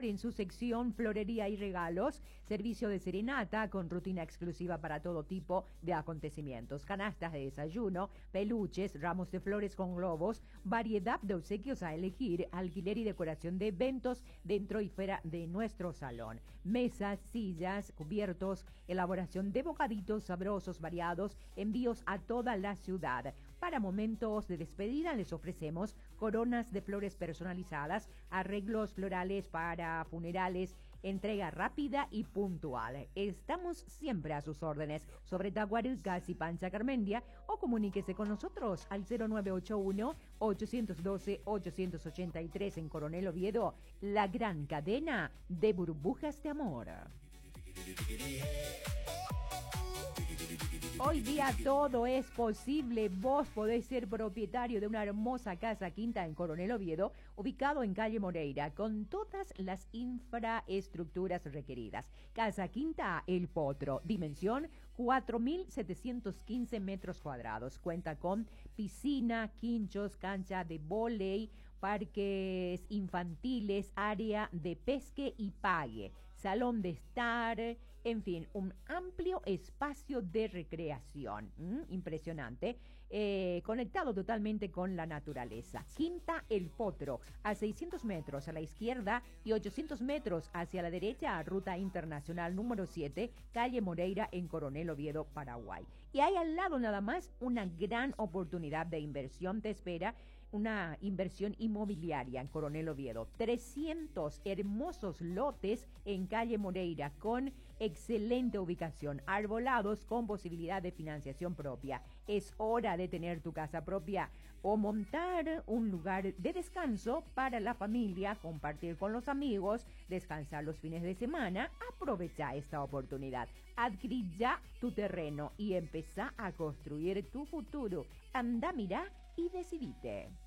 Flor en su sección Florería y Regalos, servicio de serenata con rutina exclusiva para todo tipo de acontecimientos, canastas de desayuno, peluches, ramos de flores con globos, variedad de obsequios a elegir, alquiler y decoración de eventos dentro y fuera de nuestro salón, mesas, sillas, cubiertos, elaboración de bocaditos sabrosos variados, envíos a toda la ciudad. Para momentos de despedida les ofrecemos coronas de flores personalizadas, arreglos florales para funerales, entrega rápida y puntual. Estamos siempre a sus órdenes sobre Taguares, Gas y Pancha Carmendia, o comuníquese con nosotros al 0981-812-883 en Coronel Oviedo, la gran cadena de burbujas de amor. Hoy día todo es posible. Vos podés ser propietario de una hermosa casa quinta en Coronel Oviedo, ubicado en calle Moreira, con todas las infraestructuras requeridas. Casa quinta El Potro, dimensión 4.715 metros cuadrados. Cuenta con piscina, quinchos, cancha de vóley, parques infantiles, área de pesque y pague, salón de estar, en fin, un amplio espacio de recreación. Impresionante. Conectado totalmente con la naturaleza. Quinta El Potro, a 600 metros a la izquierda y 800 metros hacia la derecha, ruta internacional número 7, calle Moreira en Coronel Oviedo, Paraguay. Y hay al lado nada más una gran oportunidad de inversión te espera. Una inversión inmobiliaria en Coronel Oviedo. 300 hermosos lotes en calle Moreira con excelente ubicación, arbolados con posibilidad de financiación propia. Es hora de tener tu casa propia o montar un lugar de descanso para la familia, compartir con los amigos, descansar los fines de semana. Aprovecha esta oportunidad. Adquirí ya tu terreno y empezá a construir tu futuro. Anda, mira y decidite.